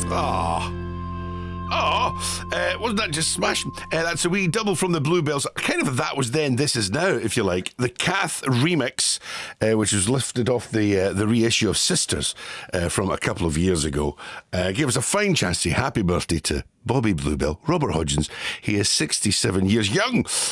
Wasn't that just smashing? That's a wee double from the Bluebells. Kind of That Was Then, This Is Now, if you like. The Kath remix, which was lifted off the reissue of Sisters from a couple of years ago, gave us a fine chance to say happy birthday to Bobby Bluebell, Robert Hodgins. He is 67 years young.